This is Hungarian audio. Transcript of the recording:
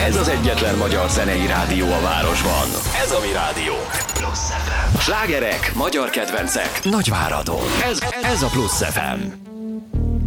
Ez az egyetlen magyar zenei rádió a városban. Ez a mi rádió. Slágerek, magyar kedvencek, Nagyváradon. Ez a Plusz FM.